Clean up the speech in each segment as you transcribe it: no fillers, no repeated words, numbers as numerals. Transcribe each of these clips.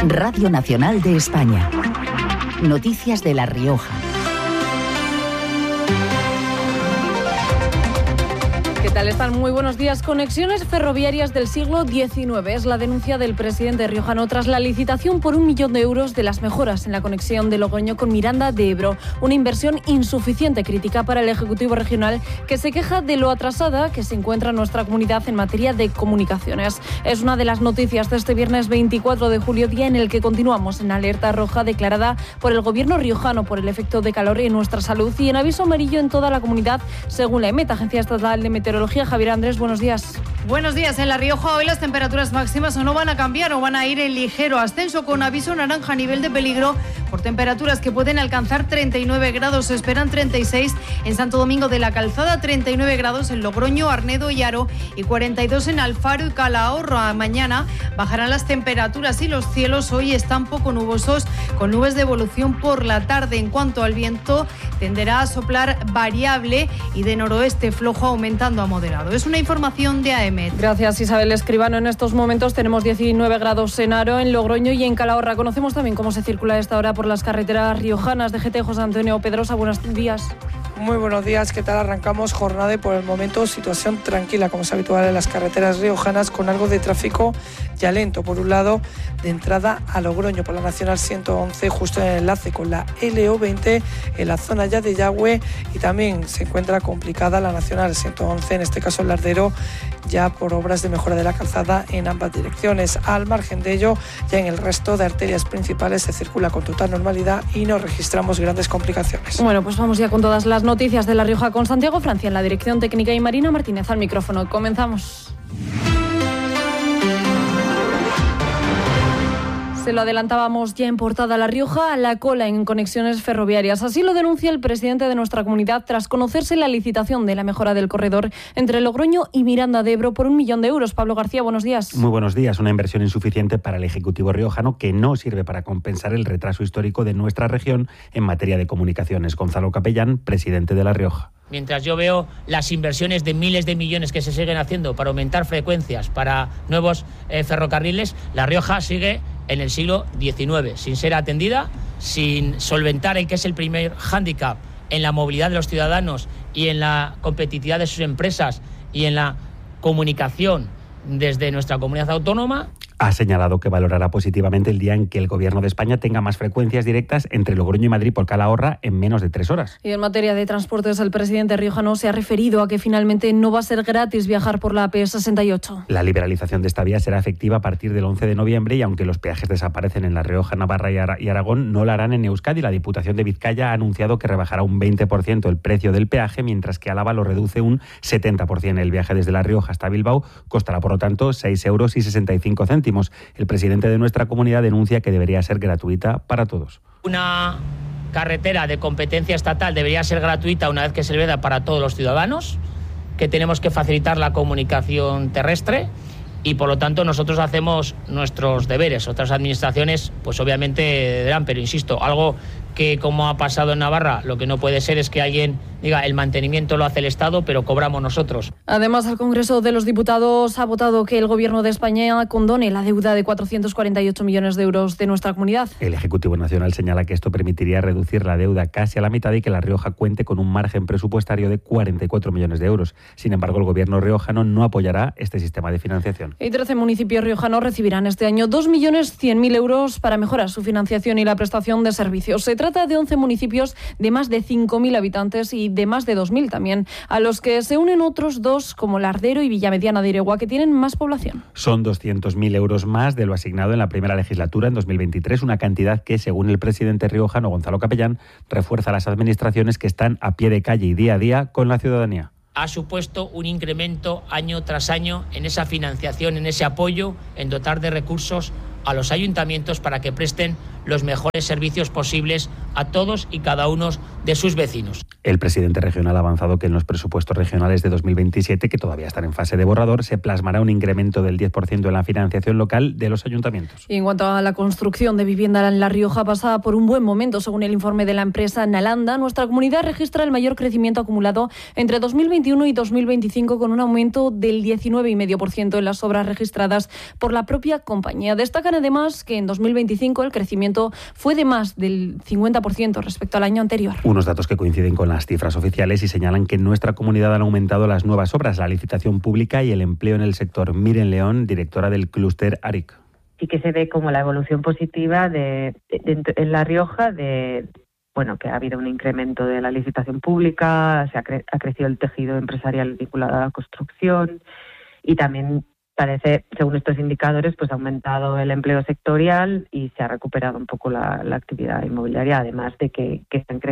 Radio Nacional de España. Noticias de La Rioja. ¿Qué tal están? Muy buenos días. Conexiones ferroviarias del siglo XIX. Es la denuncia del presidente riojano tras la licitación por 1 millón de euros de las mejoras en la conexión de Logroño con Miranda de Ebro. Una inversión insuficiente, crítica para el Ejecutivo Regional, que se queja de lo atrasada que se encuentra nuestra comunidad en materia de comunicaciones. Es una de las noticias de este viernes 24 de julio, día en el que continuamos en alerta roja declarada por el Gobierno riojano por el efecto de calor en nuestra salud y en aviso amarillo en toda la comunidad, según la EMET, Agencia Estatal de Meteorología. Javier Andrés, buenos días. Buenos días. En La Rioja hoy las temperaturas máximas no van a cambiar o van a ir en ligero ascenso, con aviso naranja a nivel de peligro por temperaturas que pueden alcanzar 39 grados. Se esperan 36 en Santo Domingo de la Calzada, 39 grados en Logroño, Arnedo y Haro y 42 en Alfaro y Calahorra. Mañana bajarán las temperaturas y los cielos hoy están poco nubosos, con nubes de evolución por la tarde. En cuanto al viento, tenderá a soplar variable y de noroeste flojo, aumentando a moderado. Es una información de AEMET. Gracias, Isabel Escribano. En estos momentos tenemos 19 grados en Haro, en Logroño y en Calahorra. Conocemos también cómo se circula a esta hora por las carreteras riojanas. DGT, José Antonio Pedrosa, buenos días. Muy buenos días, ¿qué tal? Arrancamos jornada y por el momento situación tranquila, como es habitual en las carreteras riojanas, con algo de tráfico ya lento. Por un lado, de entrada a Logroño por la Nacional 111, justo en el enlace con la LO20, en la zona ya de Yagüe, y también se encuentra complicada la Nacional 111, en este caso el Lardero, ya por obras de mejora de la calzada en ambas direcciones. Al margen de ello, ya en el resto de arterias principales se circula con total normalidad y no registramos grandes complicaciones. Bueno, pues vamos ya con todas las noticias de La Rioja con Santiago Francia en la dirección técnica y Marina Martínez al micrófono. Comenzamos. Se lo adelantábamos ya en portada. La Rioja a la cola en conexiones ferroviarias. Así lo denuncia el presidente de nuestra comunidad tras conocerse la licitación de la mejora del corredor entre Logroño y Miranda de Ebro por 1 millón de euros. Pablo García, buenos días. Muy buenos días. Una inversión insuficiente para el Ejecutivo riojano que no sirve para compensar el retraso histórico de nuestra región en materia de comunicaciones. Gonzalo Capellán, presidente de La Rioja. Mientras yo veo las inversiones de miles de millones que se siguen haciendo para aumentar frecuencias, para nuevos ferrocarriles, La Rioja sigue en el siglo XIX, sin ser atendida, sin solventar el que es el primer hándicap en la movilidad de los ciudadanos y en la competitividad de sus empresas y en la comunicación desde nuestra comunidad autónoma. Ha señalado que valorará positivamente el día en que el Gobierno de España tenga más frecuencias directas entre Logroño y Madrid por Calahorra en menos de 3 horas. Y en materia de transportes, el presidente riojano se ha referido a que finalmente no va a ser gratis viajar por la AP68. La liberalización de esta vía será efectiva a partir del 11 de noviembre y aunque los peajes desaparecen en La Rioja, Navarra y Aragón, no lo harán en Euskadi. La Diputación de Vizcaya ha anunciado que rebajará un 20% el precio del peaje, mientras que Álava lo reduce un 70%. El viaje desde La Rioja hasta Bilbao costará, por lo tanto, 6,65 euros. El presidente de nuestra comunidad denuncia que debería ser gratuita para todos. Una carretera de competencia estatal debería ser gratuita una vez que se veda para todos los ciudadanos, que tenemos que facilitar la comunicación terrestre y por lo tanto nosotros hacemos nuestros deberes. Otras administraciones pues obviamente deberán, pero insisto, algo que como ha pasado en Navarra, lo que no puede ser es que alguien diga el mantenimiento lo hace el Estado, pero cobramos nosotros. Además, el Congreso de los Diputados ha votado que el Gobierno de España condone la deuda de 448 millones de euros de nuestra comunidad. El Ejecutivo Nacional señala que esto permitiría reducir la deuda casi a la mitad y que La Rioja cuente con un margen presupuestario de 44 millones de euros. Sin embargo, el Gobierno riojano no apoyará este sistema de financiación. Y 13 municipios riojanos recibirán este año 2.100.000 euros para mejorar su financiación y la prestación de servicios. Se trata de 11 municipios de más de 5.000 habitantes y de más de 2.000 también, a los que se unen otros 2 como Lardero y Villamediana de Iregua, que tienen más población. Son 200.000 euros más de lo asignado en la primera legislatura en 2023, una cantidad que, según el presidente riojano Gonzalo Capellán, refuerza las administraciones que están a pie de calle y día a día con la ciudadanía. Ha supuesto un incremento año tras año en esa financiación, en ese apoyo, en dotar de recursos a los ayuntamientos para que presten los mejores servicios posibles a todos y cada uno de sus vecinos. El presidente regional ha avanzado que en los presupuestos regionales de 2027, que todavía están en fase de borrador, se plasmará un incremento del 10% en la financiación local de los ayuntamientos. Y en cuanto a la construcción de vivienda en La Rioja, pasa por un buen momento. Según el informe de la empresa Nalanda, nuestra comunidad registra el mayor crecimiento acumulado entre 2021 y 2025, con un aumento del 19,5% en las obras registradas por la propia compañía. Destacan además que en 2025 el crecimiento fue de más del 50% respecto al año anterior. Unos datos que coinciden con las cifras oficiales y señalan que en nuestra comunidad han aumentado las nuevas obras, la licitación pública y el empleo en el sector. Miren León, directora del clúster ARIC. Sí que se ve como la evolución positiva en La Rioja que ha habido un incremento de la licitación pública, ha crecido el tejido empresarial vinculado a la construcción y también parece, según estos indicadores, pues ha aumentado el empleo sectorial y se ha recuperado un poco la actividad inmobiliaria, además de que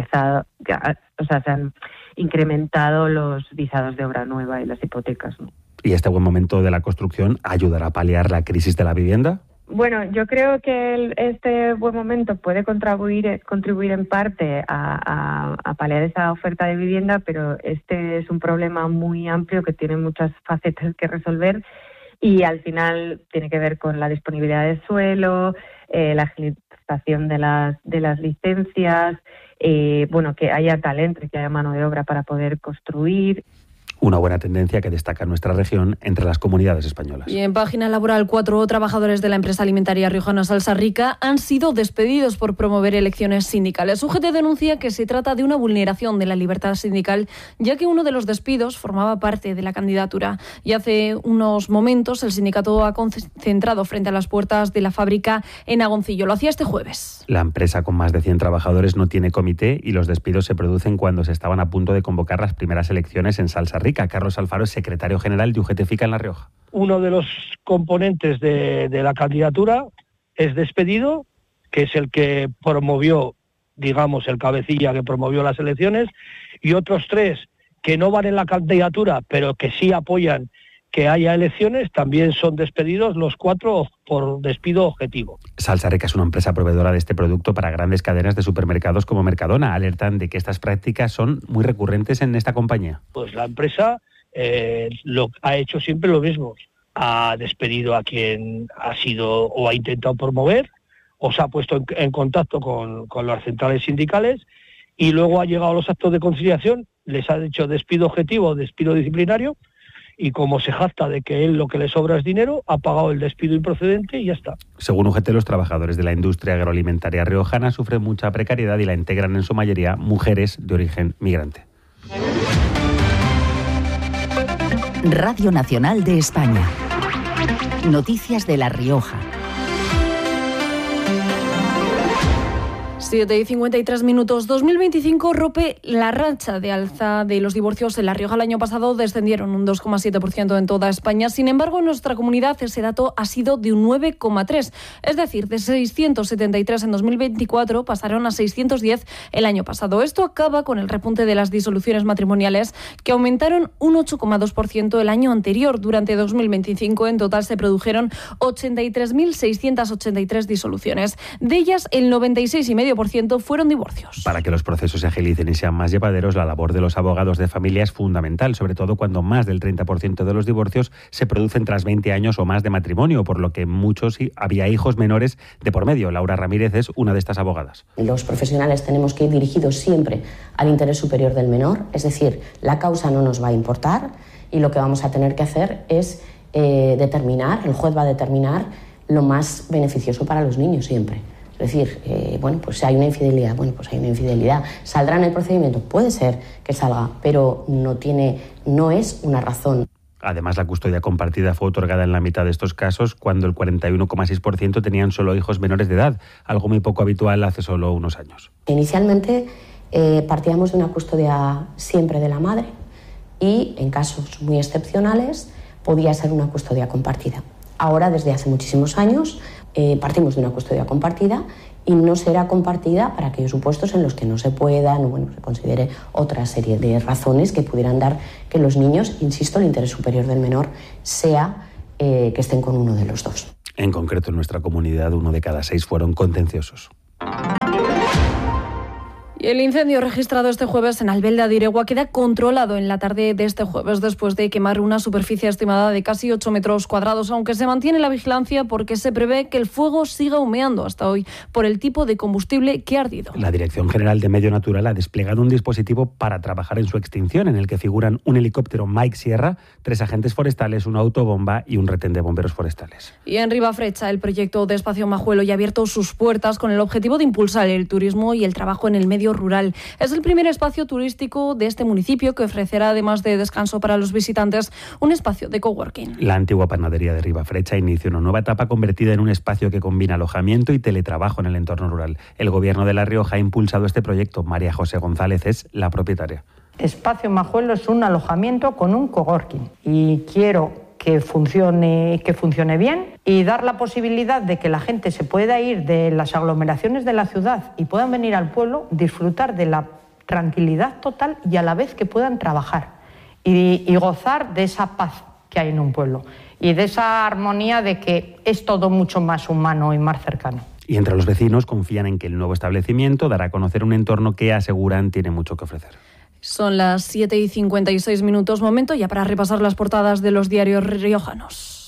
se han incrementado los visados de obra nueva y las hipotecas, ¿no? ¿Y este buen momento de la construcción ayudará a paliar la crisis de la vivienda? Bueno, yo creo que este buen momento puede contribuir en parte a paliar esa oferta de vivienda, pero este es un problema muy amplio que tiene muchas facetas que resolver y al final tiene que ver con la disponibilidad de suelo, la agilización de las licencias, que haya talento y que haya mano de obra para poder construir. Una buena tendencia que destaca nuestra región entre las comunidades españolas. Y en página laboral, 4 trabajadores de la empresa alimentaria riojana Salsa Rica han sido despedidos por promover elecciones sindicales. UGT denuncia que se trata de una vulneración de la libertad sindical, ya que uno de los despidos formaba parte de la candidatura. Y hace unos momentos el sindicato ha concentrado frente a las puertas de la fábrica en Agoncillo. Lo hacía este jueves. La empresa, con más de 100 trabajadores, no tiene comité y los despidos se producen cuando se estaban a punto de convocar las primeras elecciones en Salsa Rica. Carlos Alfaro es secretario general de UGT FICA en La Rioja. Uno de los componentes de la candidatura es despedido, que es el que promovió, digamos, el cabecilla que promovió las elecciones, y otros 3 que no van en la candidatura, pero que sí apoyan que haya elecciones, también son despedidos, los 4 por despido objetivo. Salsa Rica es una empresa proveedora de este producto para grandes cadenas de supermercados como Mercadona. Alertan de que estas prácticas son muy recurrentes en esta compañía. Pues la empresa ha hecho siempre lo mismo. Ha despedido a quien ha sido o ha intentado promover, o se ha puesto en contacto con las centrales sindicales y luego ha llegado a los actos de conciliación, les ha hecho despido objetivo, despido disciplinario, y como se jacta de que él lo que le sobra es dinero, ha pagado el despido improcedente y ya está. Según UGT, los trabajadores de la industria agroalimentaria riojana sufren mucha precariedad y la integran en su mayoría mujeres de origen migrante. Radio Nacional de España. Noticias de La Rioja. 7:53. 2025 rompe la racha de alza de los divorcios en La Rioja. El año pasado descendieron un 2,7% en toda España. Sin embargo, en nuestra comunidad ese dato ha sido de un 9,3%. Es decir, de 673 en 2024 pasaron a 610 el año pasado. Esto acaba con el repunte de las disoluciones matrimoniales, que aumentaron un 8,2% el año anterior. Durante 2025, en total se produjeron 83.683 disoluciones. De ellas, el 96,5% fueron divorcios. Para que los procesos se agilicen y sean más llevaderos, la labor de los abogados de familia es fundamental, sobre todo cuando más del 30% de los divorcios se producen tras 20 años o más de matrimonio, por lo que muchos había hijos menores de por medio. Laura Ramírez es una de estas abogadas. Los profesionales tenemos que ir dirigidos siempre al interés superior del menor, es decir, la causa no nos va a importar y lo que vamos a tener que hacer es determinar, el juez va a determinar lo más beneficioso para los niños siempre. Es decir, pues si hay una infidelidad, pues hay una infidelidad. ¿Saldrá en el procedimiento? Puede ser que salga, pero no es una razón. Además, la custodia compartida fue otorgada en la mitad de estos casos, cuando el 41,6% tenían solo hijos menores de edad, algo muy poco habitual hace solo unos años. Inicialmente partíamos de una custodia siempre de la madre y, en casos muy excepcionales, podía ser una custodia compartida. Ahora, desde hace muchísimos años, partimos de una custodia compartida y no será compartida para aquellos supuestos en los que no se puedan o se considere otra serie de razones que pudieran dar que los niños, insisto, el interés superior del menor sea que estén con uno de los dos. En concreto, en nuestra comunidad, 1 de cada 6 fueron contenciosos. Y el incendio registrado este jueves en Albelda de Iregua queda controlado en la tarde de este jueves después de quemar una superficie estimada de casi 8 metros cuadrados, aunque se mantiene la vigilancia porque se prevé que el fuego siga humeando hasta hoy por el tipo de combustible que ha ardido. La Dirección General de Medio Natural ha desplegado un dispositivo para trabajar en su extinción, en el que figuran un helicóptero Mike Sierra, 3 agentes forestales, una autobomba y un retén de bomberos forestales. Y en Ribafrecha, el proyecto de Espacio Majuelo ya ha abierto sus puertas con el objetivo de impulsar el turismo y el trabajo en el medio rural. Es el primer espacio turístico de este municipio que ofrecerá, además de descanso para los visitantes, un espacio de coworking. La antigua panadería de Ribafrecha inicia una nueva etapa convertida en un espacio que combina alojamiento y teletrabajo en el entorno rural. El Gobierno de La Rioja ha impulsado este proyecto. María José González es la propietaria. Espacio Majuelo es un alojamiento con un coworking y quiero que funcione bien y dar la posibilidad de que la gente se pueda ir de las aglomeraciones de la ciudad y puedan venir al pueblo, disfrutar de la tranquilidad total y a la vez que puedan trabajar y gozar de esa paz que hay en un pueblo y de esa armonía de que es todo mucho más humano y más cercano. Y entre los vecinos confían en que el nuevo establecimiento dará a conocer un entorno que aseguran tiene mucho que ofrecer. Son las 7:56, momento ya para repasar las portadas de los diarios riojanos.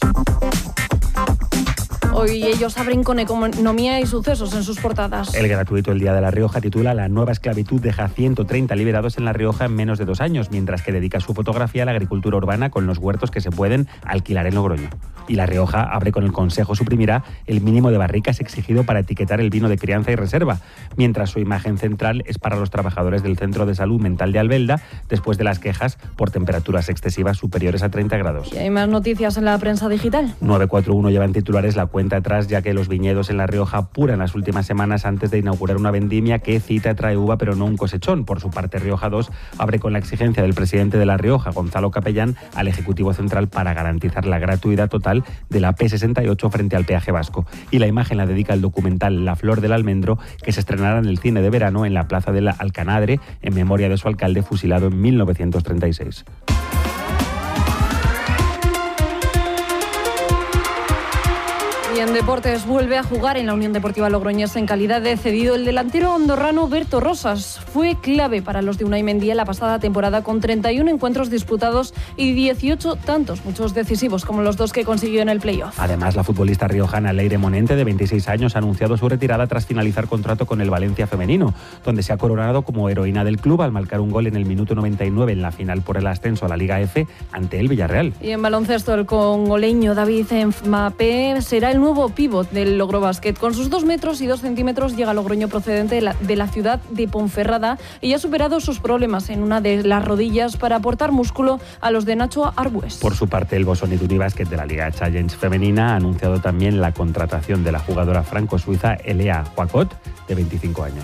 Hoy ellos abren con economía y sucesos en sus portadas. El gratuito El Día de La Rioja titula La nueva esclavitud deja 130 liberados en La Rioja en menos de 2 años, mientras que dedica su fotografía a la agricultura urbana con los huertos que se pueden alquilar en Logroño. Y La Rioja abre con el Consejo suprimirá el mínimo de barricas exigido para etiquetar el vino de crianza y reserva, mientras su imagen central es para los trabajadores del Centro de Salud Mental de Albelda, después de las quejas por temperaturas excesivas superiores a 30 grados. Y hay más noticias en la prensa digital. 941 llevan titulares la cuenta atrás, ya que los viñedos en La Rioja apuran las últimas semanas antes de inaugurar una vendimia que cita trae uva pero no un cosechón. Por su parte, Rioja 2 abre con la exigencia del presidente de La Rioja, Gonzalo Capellán, al Ejecutivo Central para garantizar la gratuidad total de la P68 frente al peaje vasco. Y la imagen la dedica el documental La Flor del Almendro, que se estrenará en el cine de verano en la Plaza de la Alcanadre, en memoria de su alcalde fusilado en 1936. Y en deportes vuelve a jugar en la Unión Deportiva Logroñesa en calidad de cedido el delantero andorrano Berto Rosas. Fue clave para los de Unai Mendía la pasada temporada con 31 encuentros disputados y 18 tantos, muchos decisivos como los 2 que consiguió en el playoff. Además, la futbolista riojana Leire Monente, de 26 años, ha anunciado su retirada tras finalizar contrato con el Valencia femenino, donde se ha coronado como heroína del club al marcar un gol en el minuto 99 en la final por el ascenso a la Liga F ante el Villarreal. Y en baloncesto, el congoleño David Mbappé será el nuevo pívot del Logro Basket. Con sus 2 metros y 2 centímetros llega Logroño procedente de la ciudad de Ponferrada y ha superado sus problemas en una de las rodillas para aportar músculo a los de Nacho Arbues. Por su parte, el Bosonit Unibasket de la Liga Challenge femenina ha anunciado también la contratación de la jugadora franco-suiza Elea Huacot, de 25 años.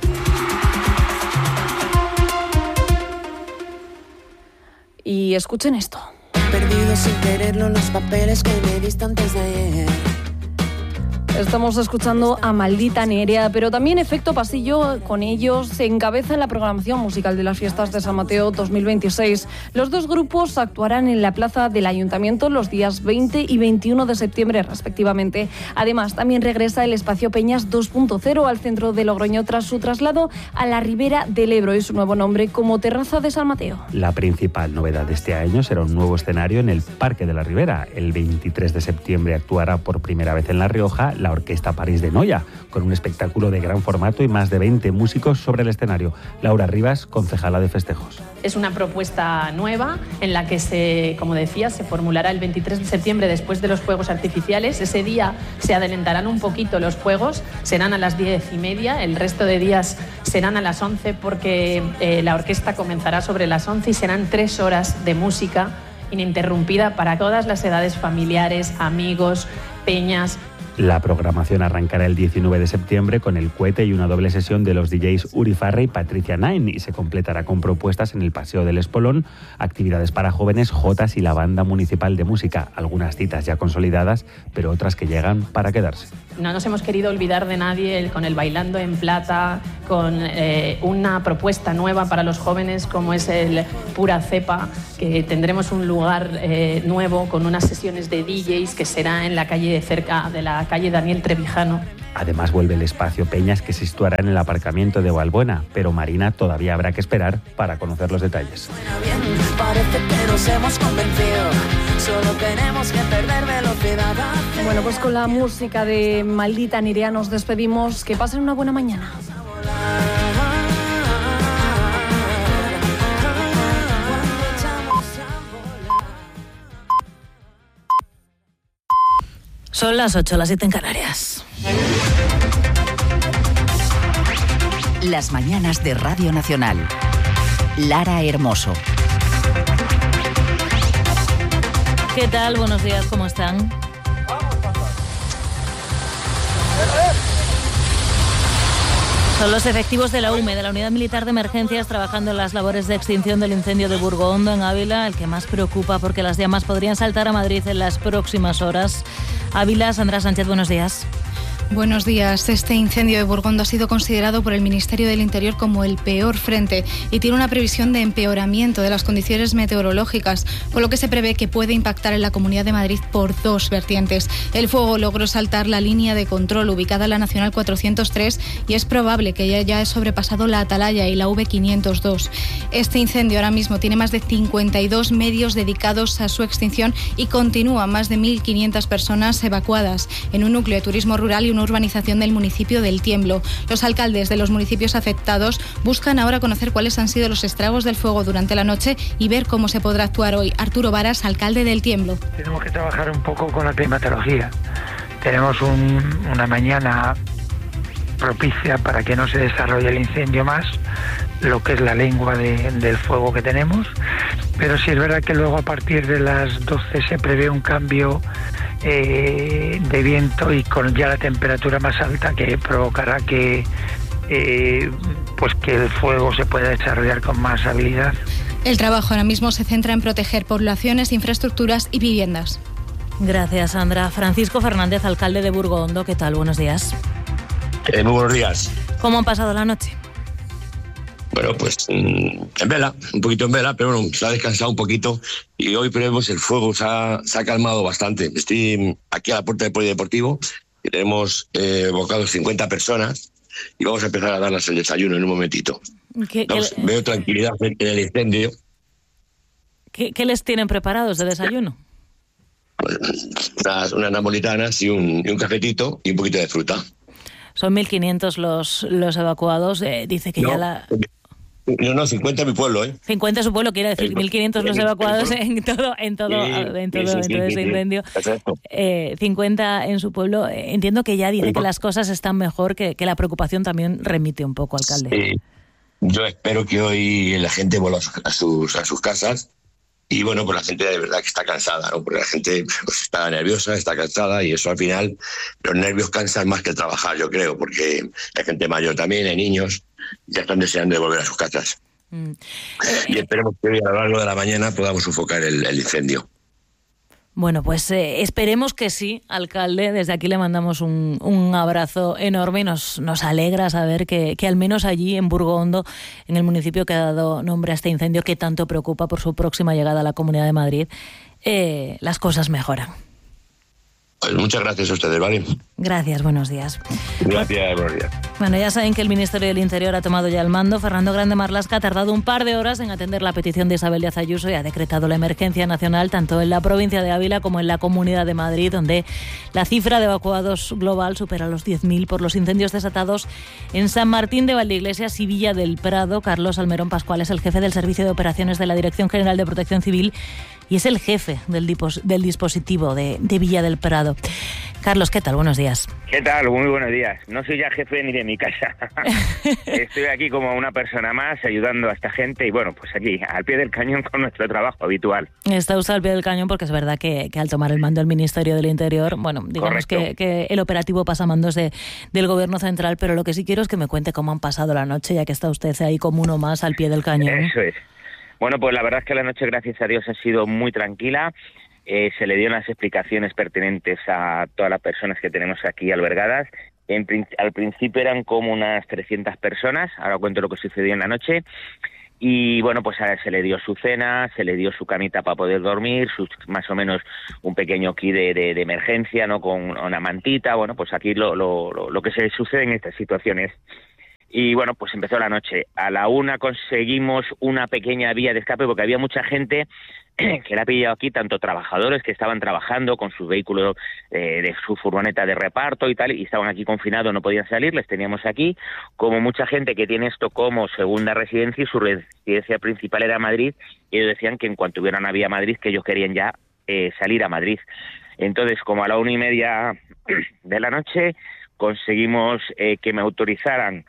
Y escuchen esto. Perdido sin quererlo los papeles que me diste antes de ayer. Estamos escuchando a Maldita Nerea, pero también Efecto Pasillo. Con ellos se encabeza la programación musical de las fiestas de San Mateo 2026. Los 2 grupos actuarán en la plaza del Ayuntamiento los días 20 y 21 de septiembre respectivamente. Además, también regresa el Espacio Peñas 2.0 al centro de Logroño tras su traslado a la Ribera del Ebro y su nuevo nombre como Terraza de San Mateo. La principal novedad de este año será un nuevo escenario en el Parque de la Ribera. El 23 de septiembre actuará por primera vez en La Rioja la Orquesta París de Noia, con un espectáculo de gran formato y más de 20 músicos sobre el escenario. Laura Rivas, concejala de festejos. Es una propuesta nueva en la que, como decía, se formulará el 23 de septiembre después de los fuegos artificiales. Ese día se adelantarán un poquito los fuegos, serán a las 10:30, el resto de días serán a las 11 porque la orquesta comenzará sobre las 11 y serán 3 horas de música ininterrumpida para todas las edades, familiares, amigos, peñas. La programación arrancará el 19 de septiembre con el Cohete y una doble sesión de los DJs Uri Farre y Patricia Nine, y se completará con propuestas en el Paseo del Espolón, actividades para jóvenes, jotas y la Banda Municipal de Música. Algunas citas ya consolidadas, pero otras que llegan para quedarse. No nos hemos querido olvidar de nadie con el Bailando en Plata, con una propuesta nueva para los jóvenes como es el Pura Cepa, que tendremos un lugar nuevo con unas sesiones de DJs que será en la calle de cerca de la calle Daniel Trevijano. Además vuelve el espacio Peñas, que se situará en el aparcamiento de Valbuena, pero Marina, todavía habrá que esperar para conocer los detalles. Parece que nos hemos convencido, solo tenemos que perder velocidad. Bueno, pues con la música de Maldita Nerea nos despedimos. Que pasen una buena mañana. Son las 8, las 7 en Canarias. Las mañanas de Radio Nacional. Lara Hermoso. ¿Qué tal? Buenos días, ¿cómo están? Son los efectivos de la UME, de la Unidad Militar de Emergencias, trabajando en las labores de extinción del incendio de Burgondo, en Ávila, el que más preocupa porque las llamas podrían saltar a Madrid en las próximas horas. Ávila, Sandra Sánchez, buenos días. Buenos días. Este incendio de Burgondo ha sido considerado por el Ministerio del Interior como el peor frente y tiene una previsión de empeoramiento de las condiciones meteorológicas, con lo que se prevé que puede impactar en la Comunidad de Madrid por dos vertientes. El fuego logró saltar la línea de control ubicada en la Nacional 403 y es probable que haya sobrepasado la Atalaya y la V502. Este incendio ahora mismo tiene más de 52 medios dedicados a su extinción y continúa más de 1.500 personas evacuadas en un núcleo de turismo rural y una urbanización del municipio del Tiemblo. Los alcaldes de los municipios afectados buscan ahora conocer cuáles han sido los estragos del fuego durante la noche y ver cómo se podrá actuar hoy. Arturo Varas, alcalde del Tiemblo. Tenemos que trabajar un poco con la climatología. Tenemos una mañana propicia para que no se desarrolle el incendio más, lo que es la lengua del fuego que tenemos, pero sí es verdad que luego a partir de las 12 se prevé un cambio de viento y con ya la temperatura más alta, que provocará que el fuego se pueda desarrollar con más habilidad. El trabajo ahora mismo se centra en proteger poblaciones, infraestructuras y viviendas. Gracias, Sandra. Francisco Fernández, alcalde de Burgondo, ¿qué tal? Buenos días. Muy buenos días. ¿Cómo han pasado la noche? Bueno, pues en vela, un poquito en vela, pero bueno, se ha descansado un poquito y hoy prevemos el fuego, se ha calmado bastante. Estoy aquí a la puerta del polideportivo y tenemos bocados 50 personas y vamos a empezar a darles el desayuno en un momentito. Veo tranquilidad en el incendio. ¿Qué les tienen preparados de desayuno? Pues, unas napolitanas y un cafetito y un poquito de fruta. Son 1.500 los evacuados. Dice que ya la... No, 50 en mi pueblo, ¿eh? 50 en su pueblo, quiere decir 1.500 los evacuados en todo ese incendio. 50 en su pueblo. Entiendo que ya dice que las cosas están mejor, que la preocupación también remite un poco, alcalde. Sí. Yo espero que hoy la gente vuelva a sus casas. Y bueno, pues la gente de verdad que está cansada, ¿no? Porque la gente pues, está nerviosa, está cansada y eso al final, los nervios cansan más que trabajar, yo creo, porque hay gente mayor también, hay niños, ya están deseando de volver a sus casas. Y esperemos que hoy a lo largo de la mañana podamos sofocar el incendio. Bueno, pues esperemos que sí, alcalde. Desde aquí le mandamos un abrazo enorme y nos alegra saber que al menos allí en Burgondo, en el municipio que ha dado nombre a este incendio que tanto preocupa por su próxima llegada a la Comunidad de Madrid, las cosas mejoran. Pues muchas gracias a ustedes, ¿vale? Gracias, buenos días. Gracias, buenos días. Bueno, ya saben que el Ministerio del Interior ha tomado ya el mando. Fernando Grande Marlaska ha tardado un par de horas en atender la petición de Isabel Díaz Ayuso y ha decretado la emergencia nacional tanto en la provincia de Ávila como en la Comunidad de Madrid, donde la cifra de evacuados global supera los 10.000 por los incendios desatados en San Martín de Valdeiglesias y Villa del Prado. Carlos Almerón Pascual es el jefe del Servicio de Operaciones de la Dirección General de Protección Civil y es el jefe del dispositivo de Villa del Prado. Carlos, ¿qué tal? Buenos días. ¿Qué tal? Muy buenos días. No soy ya jefe ni de mi casa. Estoy aquí como una persona más ayudando a esta gente y bueno, pues aquí, al pie del cañón con nuestro trabajo habitual. Está usted al pie del cañón porque es verdad que al tomar el mando el Ministerio del Interior, bueno, digamos que el operativo pasa a mandos del Gobierno Central, pero lo que sí quiero es que me cuente cómo han pasado la noche, ya que está usted ahí como uno más al pie del cañón. Eso es. Bueno, pues la verdad es que la noche, gracias a Dios, ha sido muy tranquila. Se le dio unas explicaciones pertinentes a todas las personas que tenemos aquí albergadas. Al principio eran como unas 300 personas, ahora cuento lo que sucedió en la noche. Y bueno, pues se le dio su cena, se le dio su camita para poder dormir, más o menos un pequeño kit de emergencia, ¿no? Con una mantita. Bueno, pues aquí lo que se sucede en estas situaciones. Y bueno, pues empezó la noche. A la 1 conseguimos una pequeña vía de escape porque había mucha gente que la ha pillado aquí, tanto trabajadores que estaban trabajando con sus vehículos, de su furgoneta de reparto y tal, y estaban aquí confinados, no podían salir, les teníamos aquí, como mucha gente que tiene esto como segunda residencia y su residencia principal era Madrid, y ellos decían que en cuanto hubiera una vía a Madrid, que ellos querían ya salir a Madrid. Entonces, como a la 1:30 de la noche, conseguimos que me autorizaran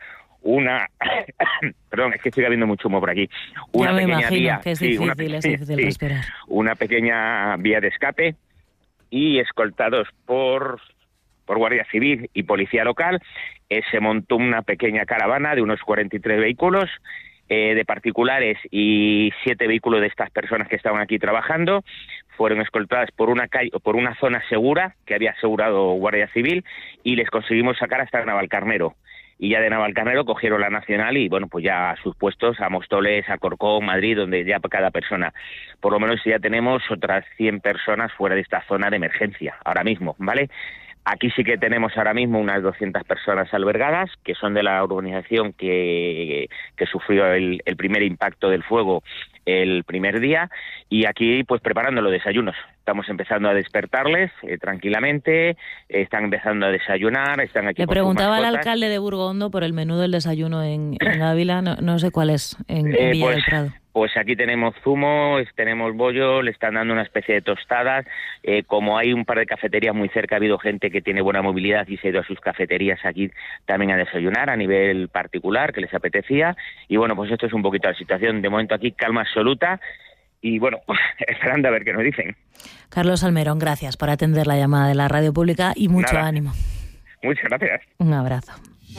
perdón, es que estoy habiendo mucho humo por aquí. Una pequeña vía, que es difícil respirar. Una pequeña vía de escape y escoltados por Guardia Civil y Policía Local, se montó una pequeña caravana de unos 43 vehículos de particulares y 7 vehículos de estas personas que estaban aquí trabajando. Fueron escoltadas por una calle, por una zona segura que había asegurado Guardia Civil, y les conseguimos sacar hasta Navalcarnero. Y ya de Navalcarnero cogieron la Nacional y, bueno, pues ya a sus puestos, a Móstoles, a Corcón, Madrid, donde ya cada persona, por lo menos ya tenemos otras 100 personas fuera de esta zona de emergencia, ahora mismo, ¿vale? Aquí sí que tenemos ahora mismo unas 200 personas albergadas, que son de la urbanización que sufrió el primer impacto del fuego el primer día, y aquí pues preparando los desayunos. Estamos empezando a despertarles tranquilamente, están empezando a desayunar, están aquí. Le preguntaba al alcalde de Burgondo por el menú del desayuno en Ávila, no sé cuál es, en Villa del Prado. Pues aquí tenemos zumo, tenemos bollo, le están dando una especie de tostadas. Como hay un par de cafeterías muy cerca, ha habido gente que tiene buena movilidad y se ha ido a sus cafeterías aquí también a desayunar a nivel particular, que les apetecía. Y bueno, pues esto es un poquito la situación. De momento aquí calma absoluta y bueno, esperando a ver qué nos dicen. Carlos Salmerón, gracias por atender la llamada de la radio pública y mucho ánimo. Muchas gracias. Un abrazo.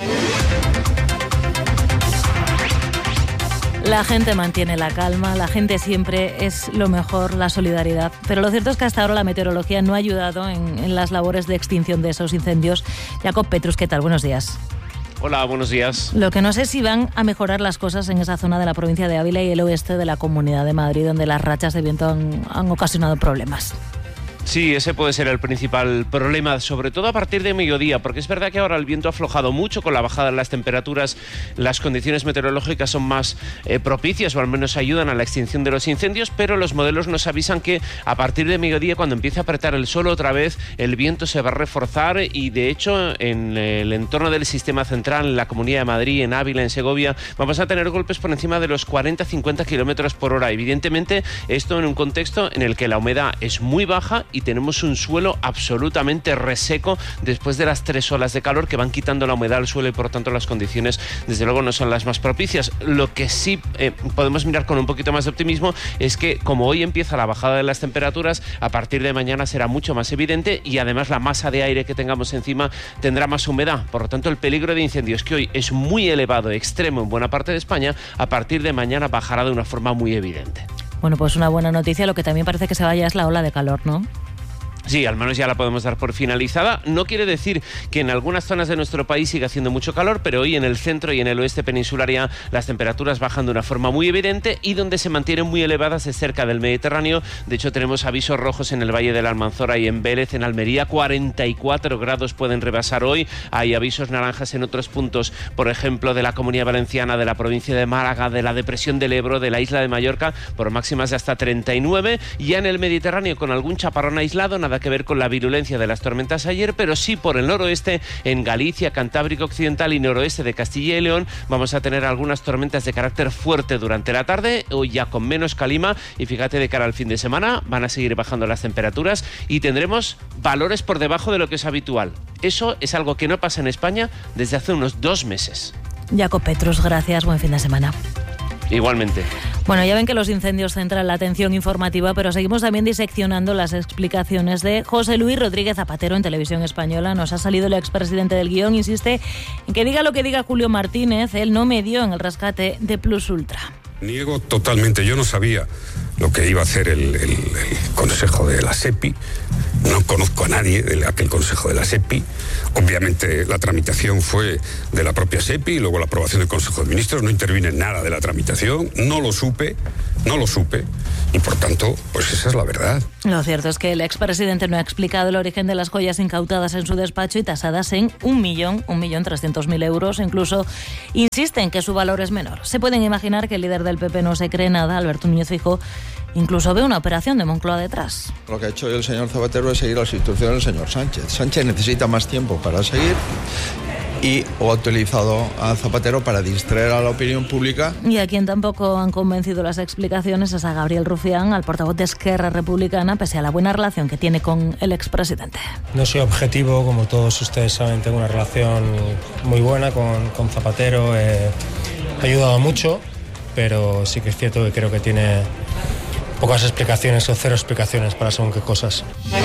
La gente mantiene la calma, la gente siempre es lo mejor, la solidaridad. Pero lo cierto es que hasta ahora la meteorología no ha ayudado en las labores de extinción de esos incendios. Jacob Petrus, ¿qué tal? Buenos días. Hola, buenos días. Lo que no sé es si van a mejorar las cosas en esa zona de la provincia de Ávila y el oeste de la Comunidad de Madrid, donde las rachas de viento han ocasionado problemas. Sí, ese puede ser el principal problema, sobre todo a partir de mediodía, porque es verdad que ahora el viento ha aflojado mucho con la bajada de las temperaturas, las condiciones meteorológicas son más propicias o al menos ayudan a la extinción de los incendios, pero los modelos nos avisan que a partir de mediodía, cuando empiece a apretar el sol otra vez, el viento se va a reforzar y de hecho en el entorno del sistema central, en la Comunidad de Madrid, en Ávila, en Segovia, vamos a tener golpes por encima de los 40-50 kilómetros por hora. Evidentemente, esto en un contexto en el que la humedad es muy baja y tenemos un suelo absolutamente reseco después de las 3 olas de calor que van quitando la humedad al suelo y por tanto las condiciones desde luego no son las más propicias. Lo que sí podemos mirar con un poquito más de optimismo es que como hoy empieza la bajada de las temperaturas, a partir de mañana será mucho más evidente y además la masa de aire que tengamos encima tendrá más humedad. Por lo tanto, el peligro de incendios, que hoy es muy elevado, extremo en buena parte de España, a partir de mañana bajará de una forma muy evidente. Bueno, pues una buena noticia. Lo que también parece que se vaya es la ola de calor, ¿no? Sí, al menos ya la podemos dar por finalizada. No quiere decir que en algunas zonas de nuestro país siga haciendo mucho calor, pero hoy en el centro y en el oeste peninsular ya las temperaturas bajan de una forma muy evidente y donde se mantienen muy elevadas es cerca del Mediterráneo. De hecho, tenemos avisos rojos en el Valle de la Almanzora y en Vélez, en Almería. 44 grados pueden rebasar hoy. Hay avisos naranjas en otros puntos, por ejemplo, de la Comunidad Valenciana, de la provincia de Málaga, de la Depresión del Ebro, de la isla de Mallorca, por máximas de hasta 39. Ya en el Mediterráneo con algún chaparrón aislado, nada que ver con la virulencia de las tormentas ayer, pero sí por el noroeste, en Galicia, Cantábrico Occidental y noroeste de Castilla y León, vamos a tener algunas tormentas de carácter fuerte durante la tarde, hoy ya con menos calima, y fíjate, de cara al fin de semana van a seguir bajando las temperaturas y tendremos valores por debajo de lo que es habitual. Eso es algo que no pasa en España desde hace unos 2 meses. Jacob Petrus, gracias, buen fin de semana. Igualmente. Bueno, ya ven que los incendios centran la atención informativa, pero seguimos también diseccionando las explicaciones de José Luis Rodríguez Zapatero en Televisión Española. Nos ha salido el expresidente del Guión, insiste en que diga lo que diga Julio Martínez, él no medió en el rescate de Plus Ultra. Niego totalmente, yo no sabía lo que iba a hacer el Consejo de la SEPI No conozco a nadie de aquel consejo de la SEPI. Obviamente la tramitación fue de la propia SEPI y luego la aprobación del Consejo de Ministros. No intervine en nada de la tramitación, no lo supe y por tanto, pues esa es la verdad. Lo cierto es que el expresidente no ha explicado el origen de las joyas incautadas en su despacho y tasadas en 1.300.000 euros. Incluso insiste en que su valor es menor. Se pueden imaginar que el líder del PP no se cree nada. Alberto Núñez Feijóo incluso ve una operación de Moncloa detrás. Lo que ha hecho el señor Zapatero es seguir las instrucciones del señor Sánchez. Sánchez necesita más tiempo para seguir o ha utilizado a Zapatero para distraer a la opinión pública. Y a quien tampoco han convencido las explicaciones es a Gabriel Rufián, al portavoz de Esquerra Republicana, pese a la buena relación que tiene con el expresidente. No soy objetivo, como todos ustedes saben, tengo una relación muy buena con Zapatero, ha ayudado mucho, pero sí que es cierto que creo que tiene pocas explicaciones o cero explicaciones para según qué cosas.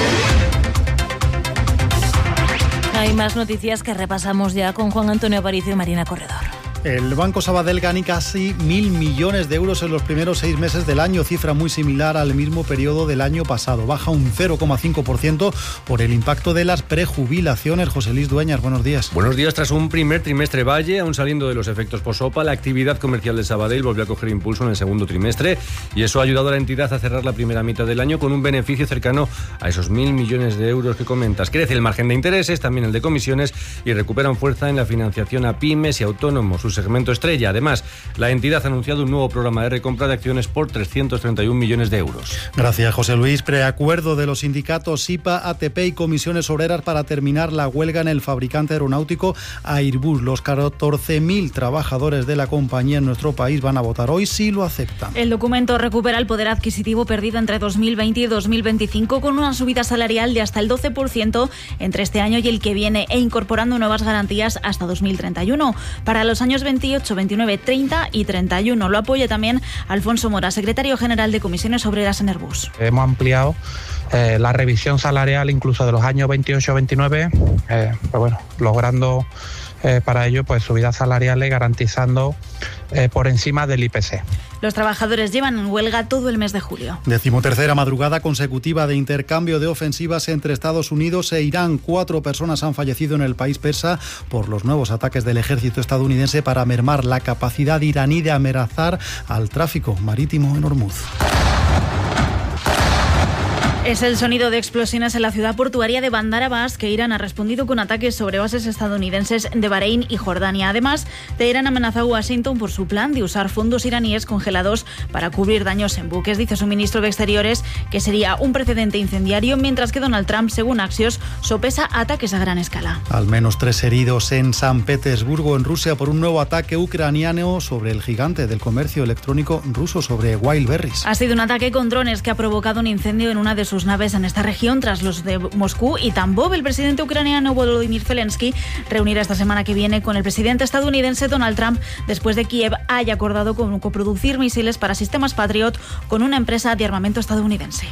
Hay más noticias que repasamos ya con Juan Antonio Aparicio y Marina Corredor. El Banco Sabadell gana casi 1.000 millones de euros en los primeros 6 meses del año, cifra muy similar al mismo periodo del año pasado. Baja un 0,5% por el impacto de las prejubilaciones. José Luis Dueñas, buenos días. Buenos días. Tras un primer trimestre valle, aún saliendo de los efectos post-OPA, la actividad comercial de Sabadell volvió a coger impulso en el segundo trimestre y eso ha ayudado a la entidad a cerrar la primera mitad del año con un beneficio cercano a esos 1.000 millones de euros que comentas. Crece el margen de intereses, también el de comisiones, y recuperan fuerza en la financiación a pymes y autónomos, su segmento estrella. Además, la entidad ha anunciado un nuevo programa de recompra de acciones por 331 millones de euros. Gracias, José Luis. Preacuerdo de los sindicatos SIPA, ATP y comisiones obreras para terminar la huelga en el fabricante aeronáutico Airbus. Los 14.000 trabajadores de la compañía en nuestro país van a votar hoy si lo aceptan. El documento recupera el poder adquisitivo perdido entre 2020 y 2025 con una subida salarial de hasta el 12% entre este año y el que viene e incorporando nuevas garantías hasta 2031. Para los años 28, 29, 30 y 31. Lo apoya también Alfonso Mora, secretario general de Comisiones Obreras en Airbus. Hemos ampliado la revisión salarial incluso de los años 28-29, logrando para ello subidas salariales garantizando por encima del IPC. Los trabajadores llevan en huelga todo el mes de julio. 13ª madrugada consecutiva de intercambio de ofensivas entre Estados Unidos e Irán. 4 personas han fallecido en el país persa por los nuevos ataques del ejército estadounidense para mermar la capacidad iraní de amenazar al tráfico marítimo en Hormuz. Es el sonido de explosiones en la ciudad portuaria de Bandar Abbas, que Irán ha respondido con ataques sobre bases estadounidenses de Bahrein y Jordania. Además, Teherán amenaza a Washington por su plan de usar fondos iraníes congelados para cubrir daños en buques. Dice su ministro de Exteriores que sería un precedente incendiario, mientras que Donald Trump, según Axios, sopesa ataques a gran escala. Al menos 3 heridos en San Petersburgo, en Rusia, por un nuevo ataque ucraniano sobre el gigante del comercio electrónico ruso, sobre Wildberries. Ha sido un ataque con drones que ha provocado un incendio en una de sus naves en esta región tras los de Moscú y Tambov. El presidente ucraniano Volodymyr Zelensky reunirá esta semana que viene con el presidente estadounidense Donald Trump después de Kiev haya acordado con coproducir misiles para sistemas Patriot con una empresa de armamento estadounidense.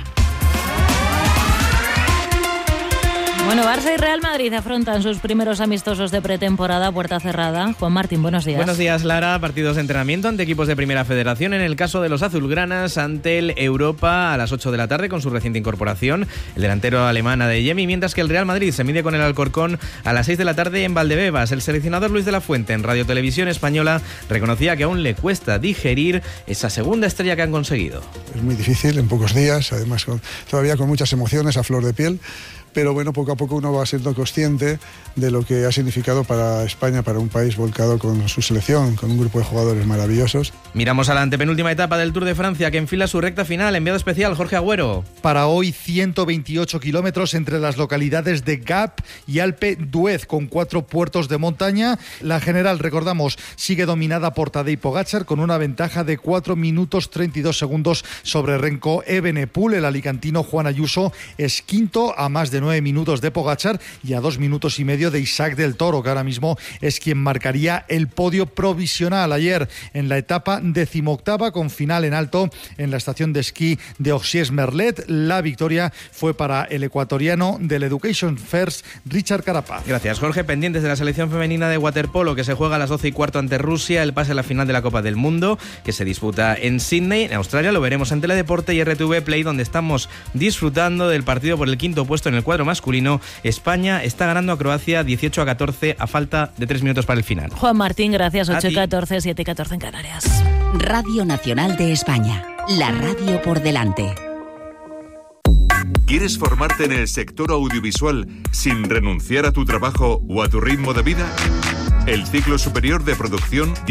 Bueno, Barça y Real Madrid afrontan sus primeros amistosos de pretemporada a puerta cerrada. Juan Martín, buenos días. Buenos días, Lara. Partidos de entrenamiento ante equipos de Primera Federación. En el caso de los azulgranas, ante el Europa a las 8 de la tarde con su reciente incorporación, el delantero alemán Adeyemi, mientras que el Real Madrid se mide con el Alcorcón a las 6 de la tarde en Valdebebas. El seleccionador Luis de la Fuente en Radio Televisión Española reconocía que aún le cuesta digerir esa segunda estrella que han conseguido. Es muy difícil en pocos días, además todavía con muchas emociones a flor de piel. Pero bueno, poco a poco uno va siendo consciente de lo que ha significado para España, para un país volcado con su selección, con un grupo de jugadores maravillosos. Miramos a la antepenúltima etapa del Tour de Francia, que enfila su recta final. Enviado especial, Jorge Agüero. Para hoy, 128 kilómetros entre las localidades de Gap y Alpe d'Huez, con 4 puertos de montaña. La general, recordamos, sigue dominada por Tadej Pogačar, con una ventaja de 4 minutos 32 segundos sobre Renko Evenepoel. El alicantino Juan Ayuso es quinto a más de 9 minutos de Pogačar y a 2 minutos y medio de Isaac del Toro, que ahora mismo es quien marcaría el podio provisional. Ayer en la etapa 18ª con final en alto en la estación de esquí de Orsières-Merlet, la victoria fue para el ecuatoriano del Education First, Richard Carapaz. Gracias, Jorge. Pendientes de la selección femenina de waterpolo, que se juega a las 12:15 ante Rusia, el pase a la final de la Copa del Mundo, que se disputa en Sydney, en Australia. Lo veremos en Teledeporte y RTV Play, donde estamos disfrutando del partido por el 5º puesto en el cuadro masculino. España está ganando a Croacia 18-14 a falta de 3 minutos para el final. Juan Martín, gracias. 8-14, 7-14 en Canarias. Radio Nacional de España, la radio por delante. ¿Quieres formarte en el sector audiovisual sin renunciar a tu trabajo o a tu ritmo de vida? El ciclo superior de producción